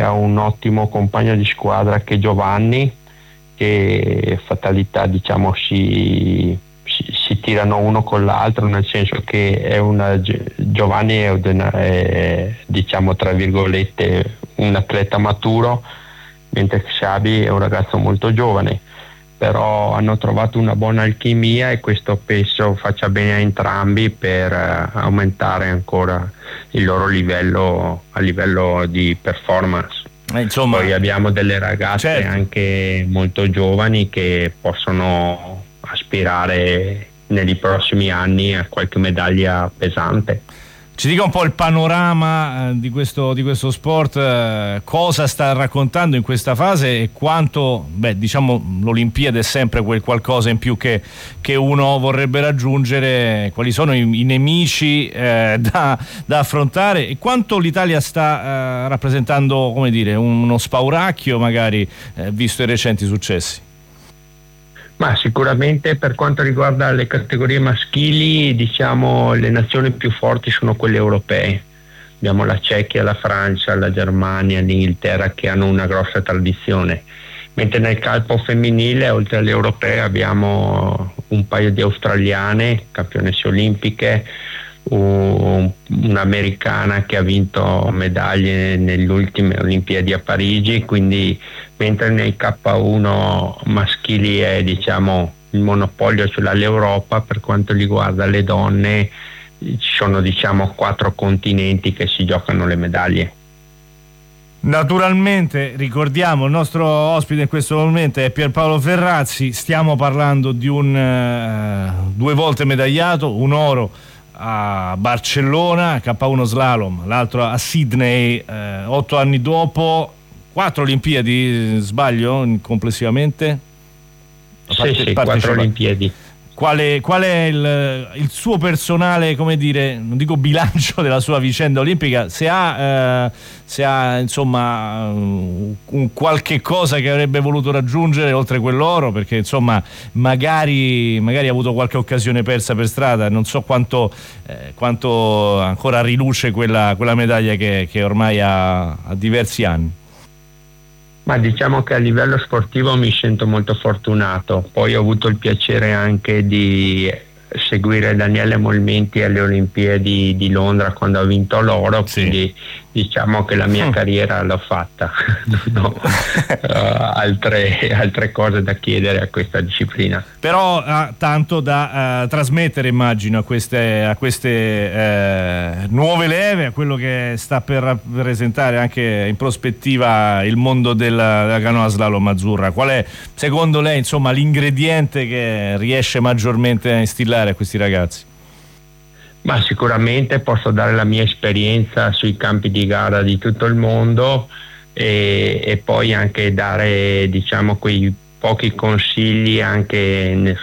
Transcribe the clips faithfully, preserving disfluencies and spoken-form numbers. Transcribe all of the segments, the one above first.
ha un ottimo compagno di squadra che è Giovanni, che fatalità diciamo si, si, si tirano uno con l'altro, nel senso che è una, Giovanni è, una, è diciamo tra virgolette un atleta maturo, mentre Xabi è un ragazzo molto giovane, però hanno trovato una buona alchimia e questo penso faccia bene a entrambi per uh, aumentare ancora il loro livello a livello di performance. Eh, insomma, poi abbiamo delle ragazze certo. anche molto giovani che possono aspirare nei prossimi anni a qualche medaglia pesante. Ci dica un po' il panorama eh, di, questo, di questo sport, eh, cosa sta raccontando in questa fase e quanto, beh, diciamo l'Olimpiade è sempre quel qualcosa in più che, che uno vorrebbe raggiungere, quali sono i, i nemici eh, da, da affrontare e quanto l'Italia sta eh, rappresentando, come dire, uno spauracchio magari eh, visto i recenti successi. Ma sicuramente per quanto riguarda le categorie maschili, diciamo le nazioni più forti sono quelle europee. Abbiamo la Cechia, la Francia, la Germania, l'Inghilterra che hanno una grossa tradizione. Mentre nel calcio femminile, oltre alle europee, abbiamo un paio di australiane, campionesse olimpiche, un'americana che ha vinto medaglie nelle ultime Olimpiadi a Parigi, quindi mentre nei K uno maschili è diciamo il monopolio ce l'ha l'Europa, per quanto riguarda le donne ci sono diciamo quattro continenti che si giocano le medaglie. Naturalmente ricordiamo il nostro ospite in questo momento è Pierpaolo Ferrazzi, stiamo parlando di un uh, due volte medagliato, un oro a Barcellona, K uno slalom, l'altro a Sydney, eh, otto anni dopo, quattro Olimpiadi, sbaglio complessivamente? Sì, sì, quattro Olimpiadi. Quale, qual è il, il suo personale, come dire, non dico bilancio della sua vicenda olimpica, se ha, eh, se ha insomma un, un qualche cosa che avrebbe voluto raggiungere oltre quell'oro, perché insomma magari, magari ha avuto qualche occasione persa per strada, non so quanto, eh, quanto ancora riluce quella, quella medaglia che, che ormai ha, ha diversi anni. Ma diciamo che a livello sportivo mi sento molto fortunato, poi ho avuto il piacere anche di seguire Daniele Molmenti alle Olimpiadi di Londra quando ha vinto l'oro, sì. Quindi diciamo che la mia carriera l'ho fatta, non ho uh, altre, altre cose da chiedere a questa disciplina. Però ha tanto da uh, trasmettere, immagino, a queste, a queste uh, nuove leve, a quello che sta per rappresentare anche in prospettiva il mondo della, della canoa slalom azzurra. Qual è, secondo lei, insomma, l'ingrediente che riesce maggiormente a instillare a questi ragazzi? Ma sicuramente posso dare la mia esperienza sui campi di gara di tutto il mondo e, e poi anche dare diciamo quei pochi consigli anche nel,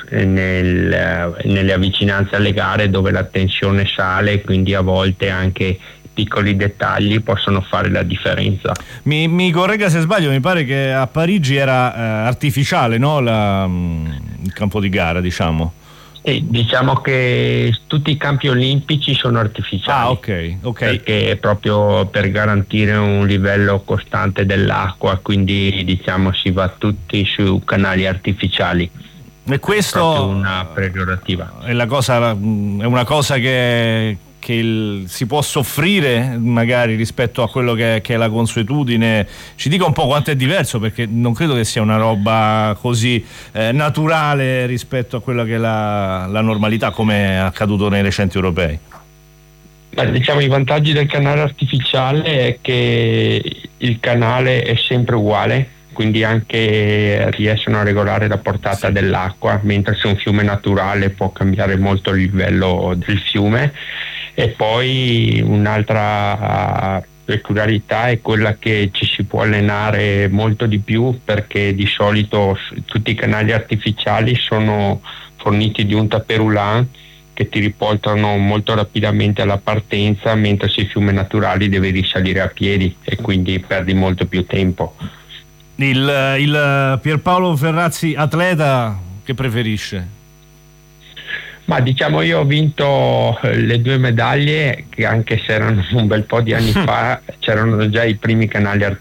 nel, nelle avvicinanze alle gare dove la tensione sale, quindi a volte anche piccoli dettagli possono fare la differenza. Mi, mi corregga se sbaglio, mi pare che a Parigi era eh, artificiale, no? La, il campo di gara, diciamo. E diciamo che tutti i campi olimpici sono artificiali. Ah, ok, ok. Perché proprio per garantire un livello costante dell'acqua, quindi diciamo si va tutti su canali artificiali. E questo è una prerogativa. È la cosa, è una cosa che che il, si può soffrire magari rispetto a quello che, che è la consuetudine. Ci dica un po' quanto è diverso, perché non credo che sia una roba così eh, naturale rispetto a quella che è la, la normalità, come è accaduto nei recenti europei. Beh, diciamo i vantaggi del canale artificiale è che il canale è sempre uguale, quindi anche riescono a regolare la portata sì. dell'acqua, mentre se un fiume naturale può cambiare molto il livello del fiume. E poi un'altra peculiarità è quella che ci si può allenare molto di più, perché di solito tutti i canali artificiali sono forniti di un taperoulant che ti riportano molto rapidamente alla partenza, mentre sui fiumi naturali devi risalire a piedi e quindi perdi molto più tempo. Il, il Pierpaolo Ferrazzi atleta che preferisce? Ma diciamo io ho vinto le due medaglie che, anche se erano un bel po' di anni fa, c'erano già i primi canali artificiali